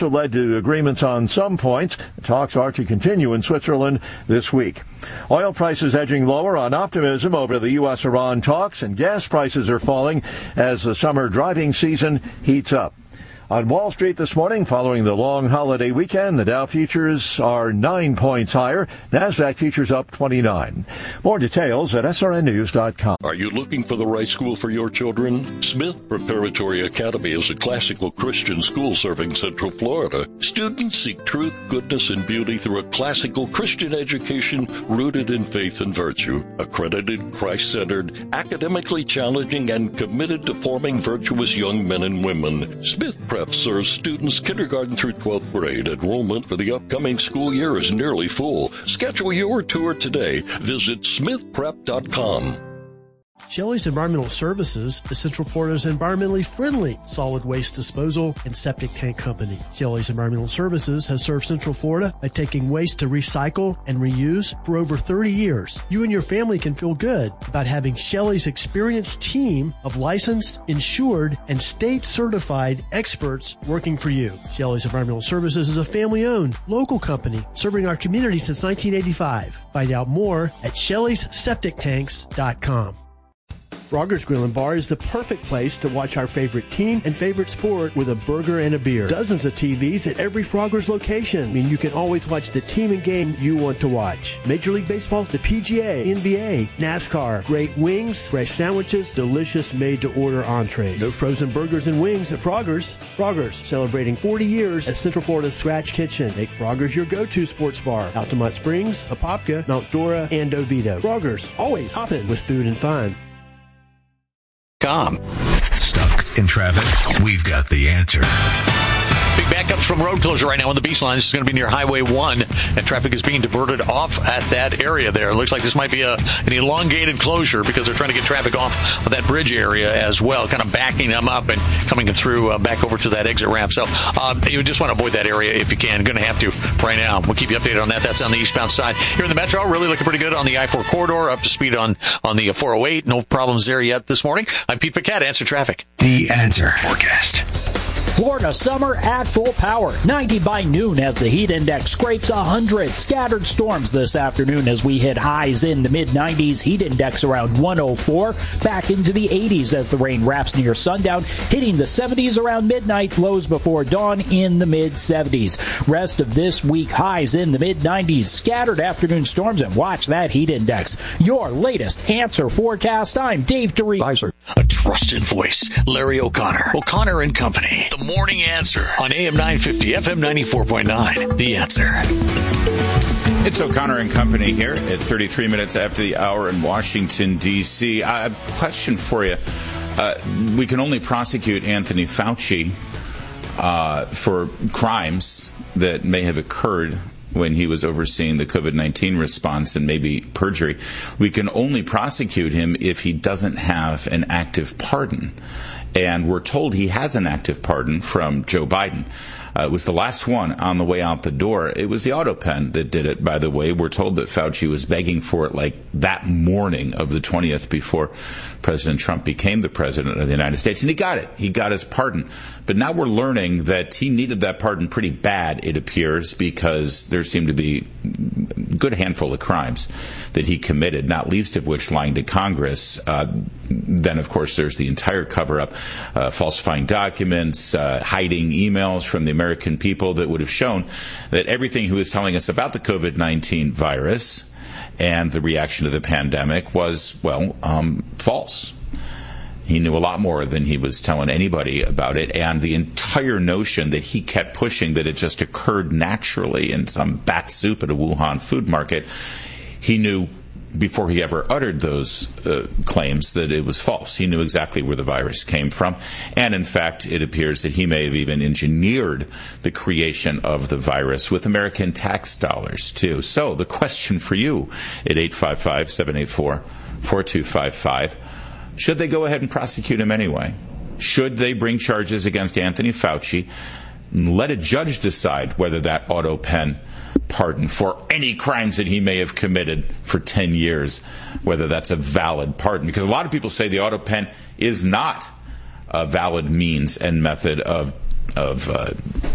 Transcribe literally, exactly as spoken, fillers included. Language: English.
also led to agreements on some points. The talks are to continue in Switzerland this week. Oil prices edging lower on optimism over the U S Iran talks, and gas prices are falling as the summer driving season heats up. On Wall Street this morning, following the long holiday weekend, the Dow futures are nine points higher. NASDAQ futures up twenty-nine. More details at S R N news dot com. Are you looking for the right school for your children? Smith Preparatory Academy is a classical Christian school serving Central Florida. Students seek truth, goodness, and beauty through a classical Christian education rooted in faith and virtue. Accredited, Christ-centered, academically challenging, and committed to forming virtuous young men and women. Smith Prep serves students kindergarten through twelfth grade. Enrollment for the upcoming school year is nearly full. Schedule your tour today. Visit smith prep dot com. Shelley's Environmental Services is Central Florida's environmentally friendly solid waste disposal and septic tank company. Shelley's Environmental Services has served Central Florida by taking waste to recycle and reuse for over thirty years. You and your family can feel good about having Shelley's experienced team of licensed, insured, and state-certified experts working for you. Shelley's Environmental Services is a family-owned, local company serving our community since nineteen eighty-five. Find out more at shelleys septic tanks dot com. Frogger's Grill and Bar is the perfect place to watch our favorite team and favorite sport with a burger and a beer. Dozens of T Vs at every Frogger's location. I mean, you can always watch the team and game you want to watch. Major League Baseball, the P G A, N B A, NASCAR, great wings, fresh sandwiches, delicious made-to-order entrees. No frozen burgers and wings at Frogger's. Frogger's, celebrating forty years as Central Florida's Scratch Kitchen. Make Frogger's your go-to sports bar. Altamont Springs, Apopka, Mount Dora, and Oviedo. Frogger's, always hopping with food and fun. Stuck in traffic? We've got the answer. Big backups from road closure right now on the Beach Line. This is going to be near Highway one, and traffic is being diverted off at that area there. It looks like this might be a, an elongated closure because they're trying to get traffic off of that bridge area as well, kind of backing them up and coming through uh, back over to that exit ramp. So uh, you just want to avoid that area if you can. Going to have to right now. We'll keep you updated on that. That's on the eastbound side. Here in the Metro, really looking pretty good on the I four corridor, up to speed on, on the four oh eight. No problems there yet this morning. I'm Pete Paquette, Answer Traffic. The Answer Forecast. Florida summer at full power. ninety by noon as the heat index scrapes one hundred. Scattered storms this afternoon as we hit highs in the mid nineties. Heat index around one oh four. Back into the eighties as the rain wraps near sundown. Hitting the seventies around midnight. Lows before dawn in the mid seventies. Rest of this week, highs in the mid nineties. Scattered afternoon storms, and watch that heat index. Your latest Answer Forecast. I'm Dave DeRee. A trusted voice, Larry O'Connor. O'Connor and Company. The Morning Answer on A M nine fifty, F M ninety-four point nine. The Answer. It's O'Connor and Company here at thirty-three minutes after the hour in Washington, D C. A question for you. Uh, we can only prosecute Anthony Fauci uh, for crimes that may have occurred when he was overseeing the COVID nineteen response and maybe perjury. We can only prosecute him if he doesn't have an active pardon. And we're told he has an active pardon from Joe Biden. Uh, it was the last one on the way out the door. It was the AutoPen that did it, by the way. We're told that Fauci was begging for it like that morning of the twentieth before President Trump became the president of the United States. And he got it. He got his pardon. But now we're learning that he needed that pardon pretty bad, it appears, because there seemed to be a good handful of crimes that he committed, not least of which lying to Congress. Uh, then, of course, there's the entire cover-up, uh, falsifying documents, uh, hiding emails from the American people that would have shown that everything he was telling us about the COVID nineteen virus and the reaction to the pandemic was, well, um, false. He knew a lot more than he was telling anybody about it, and the entire notion that he kept pushing that it just occurred naturally in some bat soup at a Wuhan food market, he knew before he ever uttered those uh, claims that it was false. He knew exactly where the virus came from, and in fact, it appears that he may have even engineered the creation of the virus with American tax dollars, too. So the question for you at eight five five, seven eight four, four two five five, should they go ahead and prosecute him anyway? Should they bring charges against Anthony Fauci and let a judge decide whether that AutoPen pardon for any crimes that he may have committed for ten years, whether that's a valid pardon? Because a lot of people say the AutoPen is not a valid means and method of of uh,